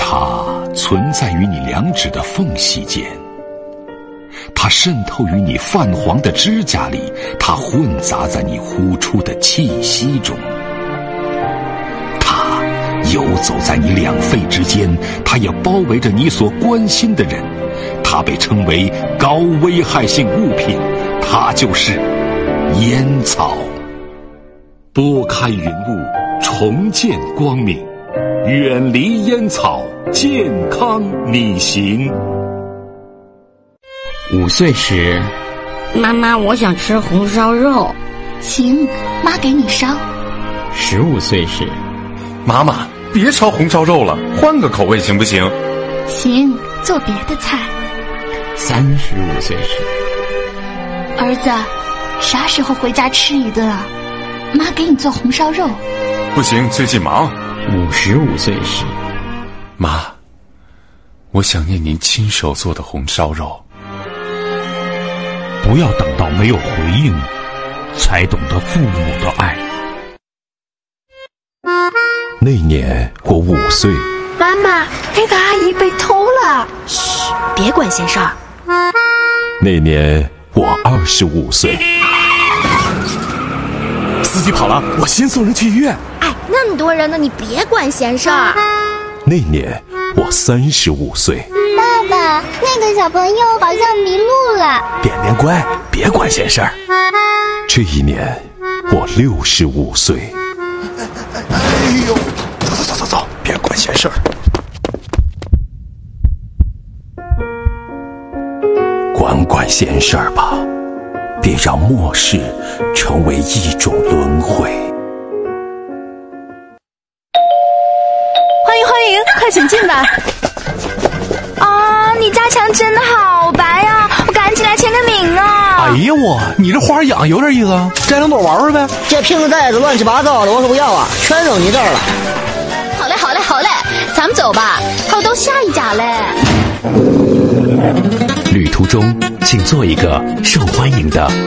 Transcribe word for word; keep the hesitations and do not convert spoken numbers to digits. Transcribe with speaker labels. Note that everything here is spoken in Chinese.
Speaker 1: 它存在于你两指的缝隙间，它渗透于你泛黄的指甲里，它混杂在你呼出的气息中，它游走在你两肺之间，它也包围着你所关心的人，它被称为高危害性物品，它就是烟草。拨开云雾，重见光明，远离烟草，健康你行。
Speaker 2: 五岁时，
Speaker 3: 妈妈，我想吃红烧肉。
Speaker 4: 行，妈给你烧。
Speaker 2: 十五岁时，
Speaker 5: 妈妈，别烧红烧肉了，换个口味行不行？
Speaker 4: 行，做别的菜。
Speaker 2: 三十五岁时，
Speaker 4: 儿子，啥时候回家吃一顿啊？妈给你做红烧肉。
Speaker 5: 不行，最近忙。
Speaker 2: 五十五岁时，
Speaker 5: 妈，我想念您亲手做的红烧肉。
Speaker 6: 不要等到没有回应，才懂得父母的爱。
Speaker 7: 那年我五岁。
Speaker 8: 妈妈，那个阿姨被偷了。
Speaker 9: 嘘，别管闲事儿。
Speaker 7: 那年我二十五岁。
Speaker 10: 司机跑了，我先送人去医院。
Speaker 9: 哎，那么多人呢，你别管闲事儿。
Speaker 7: 那年我三十五岁。
Speaker 11: 爸爸，那个小朋友好像迷路了。
Speaker 10: 点点乖，别管闲事儿。
Speaker 7: 这一年我六十五岁。
Speaker 10: 哎呦，走走走走走，别管闲事儿。
Speaker 7: 管管闲事儿吧，别让末世成为一种轮回。
Speaker 8: 欢迎欢迎，快请进吧。啊，你家墙真的好白呀、啊，我赶紧来签个名啊！
Speaker 10: 哎呀我，你这花养有点意思啊，摘两朵玩玩呗。
Speaker 12: 这瓶子袋子乱七八糟的，我可不要啊，全扔你这儿了。
Speaker 3: 好嘞好嘞好嘞，咱们走吧，还有到下一家嘞。
Speaker 13: 旅途中，请做一个受欢迎的